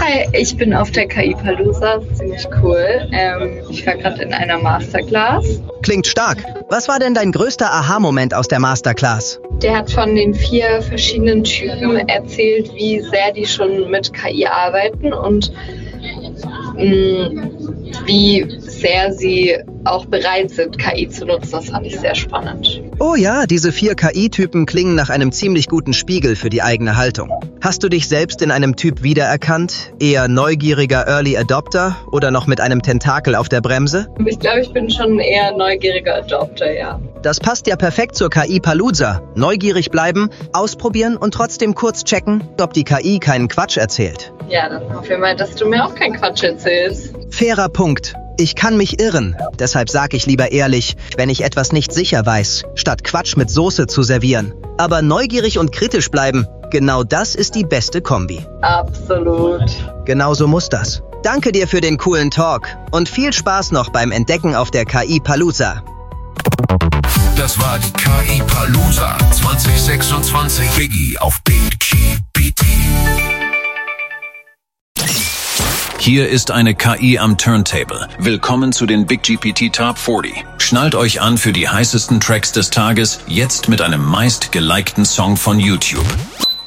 Hi, ich bin auf der KI-Palooza, ziemlich cool. Ich war gerade in einer Masterclass. Klingt stark. Was war denn dein größter Aha-Moment aus der Masterclass? Der hat von den 4 verschiedenen Typen erzählt, wie sehr die schon mit KI arbeiten und wie sehr sie auch bereit sind, KI zu nutzen. Das fand ich sehr spannend. Oh ja, diese 4 KI-Typen klingen nach einem ziemlich guten Spiegel für die eigene Haltung. Hast du dich selbst in einem Typ wiedererkannt? Eher neugieriger Early Adopter oder noch mit einem Tentakel auf der Bremse? Ich glaube, ich bin schon eher neugieriger Adopter, ja. Das passt ja perfekt zur KI-Palooza. Neugierig bleiben, ausprobieren und trotzdem kurz checken, ob die KI keinen Quatsch erzählt. Ja, dann hoffe ich mal, dass du mir auch keinen Quatsch erzählst. Fairer Punkt. Ich kann mich irren. Deshalb sage ich lieber ehrlich, wenn ich etwas nicht sicher weiß, statt Quatsch mit Soße zu servieren. Aber neugierig und kritisch bleiben, genau das ist die beste Kombi. Absolut. Genauso muss das. Danke dir für den coolen Talk und viel Spaß noch beim Entdecken auf der KI-Palooza. Das war die KI-Palooza 2026 Biggie auf BGBT. Hier ist eine KI am Turntable. Willkommen zu den Big GPT Top 40. Schnallt euch an für die heißesten Tracks des Tages, jetzt mit einem meist gelikten Song von YouTube.